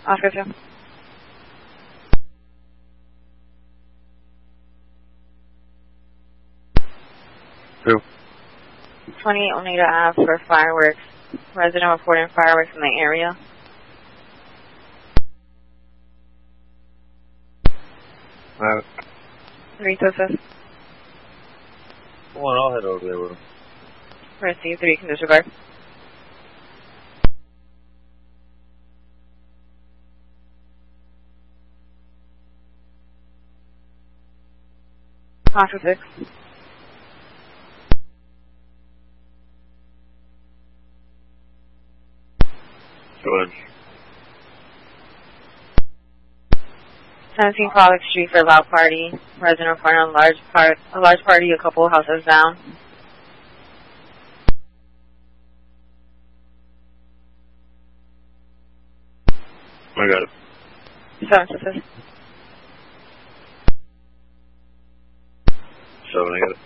Oscar 2. Who? 20 Oneida Ave for fireworks. Resident reporting fireworks in the area. Alright. 3 to assist. Come on, I'll head over there with him. Receive 3, can disregard. Oscar 6. Go ahead. 17 Pollock Street for a loud party. Resident reporting a large party, a couple houses down. I got it. 7 to assist. 7, I got it.